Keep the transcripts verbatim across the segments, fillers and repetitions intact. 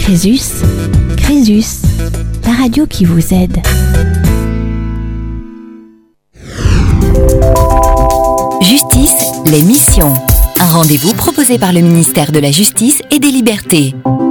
Crésus, Crésus, la radio qui vous aide. Justice, l'émission. Un rendez-vous proposé par le ministère de la Justice et des Libertés.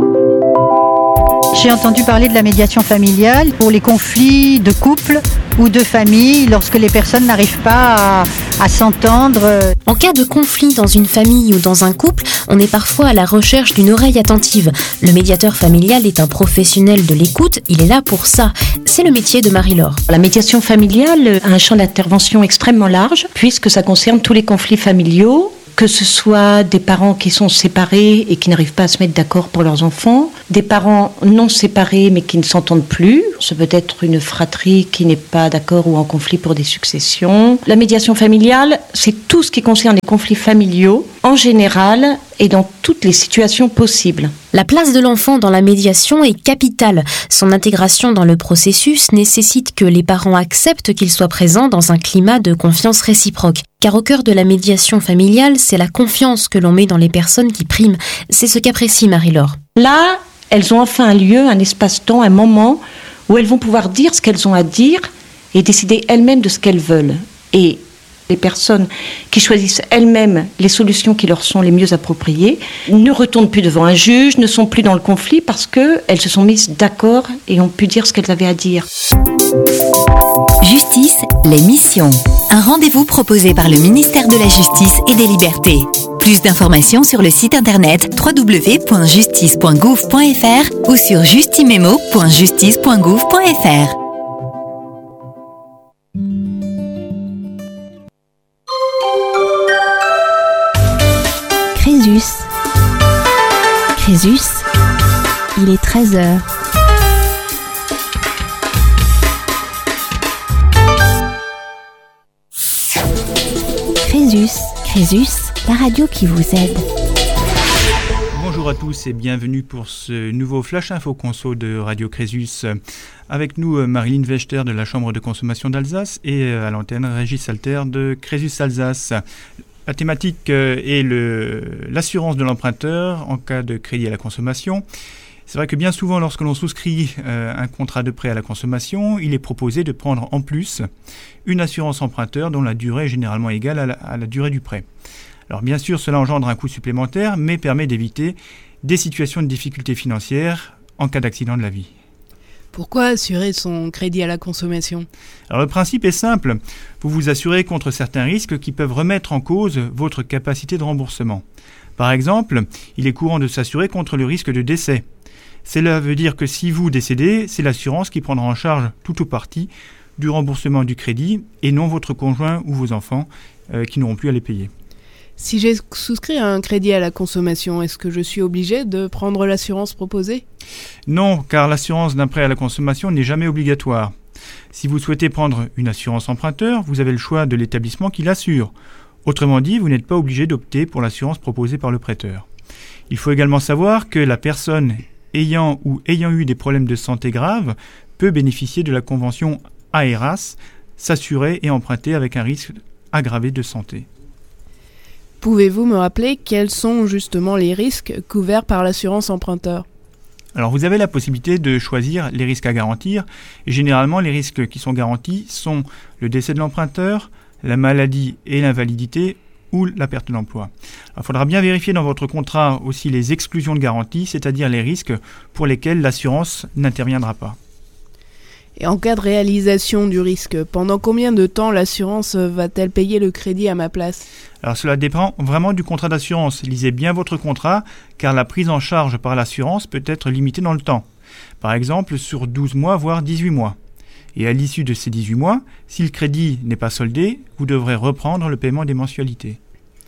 J'ai entendu parler de la médiation familiale pour les conflits de couple ou de famille lorsque les personnes n'arrivent pas à, à s'entendre. En cas de conflit dans une famille ou dans un couple, on est parfois à la recherche d'une oreille attentive. Le médiateur familial est un professionnel de l'écoute, il est là pour ça. C'est le métier de Marie-Laure. La médiation familiale a un champ d'intervention extrêmement large puisque ça concerne tous les conflits familiaux, que ce soit des parents qui sont séparés et qui n'arrivent pas à se mettre d'accord pour leurs enfants, des parents non séparés mais qui ne s'entendent plus, ça peut être une fratrie qui n'est pas d'accord ou en conflit pour des successions. La médiation familiale, c'est tout ce qui concerne les conflits familiaux en général et dans toutes les situations possibles. La place de l'enfant dans la médiation est capitale. Son intégration dans le processus nécessite que les parents acceptent qu'il soit présent dans un climat de confiance réciproque. Car au cœur de la médiation familiale, c'est la confiance que l'on met dans les personnes qui priment. C'est ce qu'apprécie Marie-Laure. Là, elles ont enfin un lieu, un espace-temps, un moment où elles vont pouvoir dire ce qu'elles ont à dire et décider elles-mêmes de ce qu'elles veulent. Et les personnes qui choisissent elles-mêmes les solutions qui leur sont les mieux appropriées ne retournent plus devant un juge, ne sont plus dans le conflit parce qu'elles se sont mises d'accord et ont pu dire ce qu'elles avaient à dire. Justice, l'émission. Un rendez-vous proposé par le ministère de la Justice et des Libertés. Plus d'informations sur le site internet w w w point justice point gouv point f r ou sur justimemo point justice point gouv point f r. Crésus, Crésus, il est treize heures. Crésus, Crésus, la radio qui vous aide. Bonjour à tous et bienvenue pour ce nouveau Flash Info Conso de Radio Crésus. Avec nous Marilyn Wechter de la Chambre de consommation d'Alsace et à l'antenne Régis Alter de Crésus Alsace. La thématique est le, l'assurance de l'emprunteur en cas de crédit à la consommation. C'est vrai que bien souvent, lorsque l'on souscrit euh, un contrat de prêt à la consommation, il est proposé de prendre en plus une assurance emprunteur dont la durée est généralement égale à la, à la durée du prêt. Alors bien sûr, cela engendre un coût supplémentaire, mais permet d'éviter des situations de difficultés financières en cas d'accident de la vie. Pourquoi assurer son crédit à la consommation ? Alors le principe est simple, vous vous assurez contre certains risques qui peuvent remettre en cause votre capacité de remboursement. Par exemple, il est courant de s'assurer contre le risque de décès. Cela veut dire que si vous décédez, c'est l'assurance qui prendra en charge tout ou partie du remboursement du crédit et non votre conjoint ou vos enfants euh, qui n'auront plus à les payer. Si j'ai souscrit un crédit à la consommation, est-ce que je suis obligé de prendre l'assurance proposée ? Non, car l'assurance d'un prêt à la consommation n'est jamais obligatoire. Si vous souhaitez prendre une assurance emprunteur, vous avez le choix de l'établissement qui l'assure. Autrement dit, vous n'êtes pas obligé d'opter pour l'assurance proposée par le prêteur. Il faut également savoir que la personne ayant ou ayant eu des problèmes de santé graves peut bénéficier de la convention A R A S, s'assurer et emprunter avec un risque aggravé de santé. Pouvez-vous me rappeler quels sont justement les risques couverts par l'assurance emprunteur ? Alors vous avez la possibilité de choisir les risques à garantir. Et généralement, les risques qui sont garantis sont le décès de l'emprunteur, la maladie et l'invalidité ou la perte d'emploi. Il faudra bien vérifier dans votre contrat aussi les exclusions de garantie, c'est-à-dire les risques pour lesquels l'assurance n'interviendra pas. Et en cas de réalisation du risque, pendant combien de temps l'assurance va-t-elle payer le crédit à ma place ? Alors cela dépend vraiment du contrat d'assurance. Lisez bien votre contrat, car la prise en charge par l'assurance peut être limitée dans le temps. Par exemple, sur douze mois, voire dix-huit mois. Et à l'issue de ces dix-huit mois, si le crédit n'est pas soldé, vous devrez reprendre le paiement des mensualités.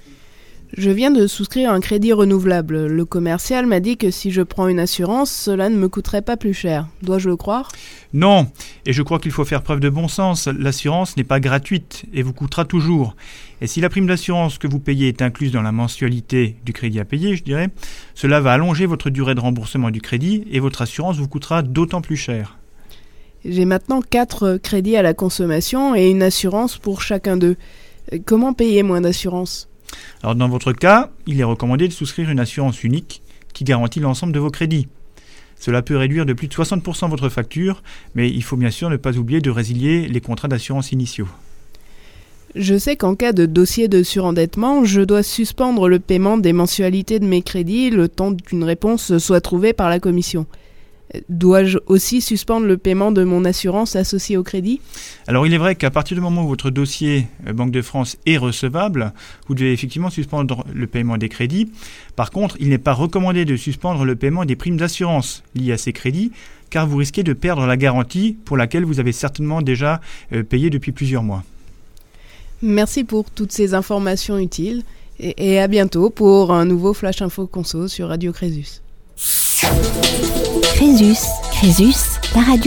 Je viens de souscrire un crédit renouvelable. Le commercial m'a dit que si je prends une assurance, cela ne me coûterait pas plus cher. Dois-je le croire ? Non, et je crois qu'il faut faire preuve de bon sens. L'assurance n'est pas gratuite et vous coûtera toujours. Et si la prime d'assurance que vous payez est incluse dans la mensualité du crédit à payer, je dirais, cela va allonger votre durée de remboursement du crédit et votre assurance vous coûtera d'autant plus cher. J'ai maintenant quatre crédits à la consommation et une assurance pour chacun d'eux. Comment payer moins d'assurance ? Alors dans votre cas, il est recommandé de souscrire une assurance unique qui garantit l'ensemble de vos crédits. Cela peut réduire de plus de soixante pour cent votre facture, mais il faut bien sûr ne pas oublier de résilier les contrats d'assurance initiaux. Je sais qu'en cas de dossier de surendettement, je dois suspendre le paiement des mensualités de mes crédits le temps qu'une réponse soit trouvée par la commission. Dois-je aussi suspendre le paiement de mon assurance associée au crédit ? Alors il est vrai qu'à partir du moment où votre dossier euh, Banque de France est recevable, vous devez effectivement suspendre le paiement des crédits. Par contre, il n'est pas recommandé de suspendre le paiement des primes d'assurance liées à ces crédits, car vous risquez de perdre la garantie pour laquelle vous avez certainement déjà euh, payé depuis plusieurs mois. Merci pour toutes ces informations utiles et, et à bientôt pour un nouveau Flash Info Conso sur Radio Crésus. Crésus, Crésus, la radio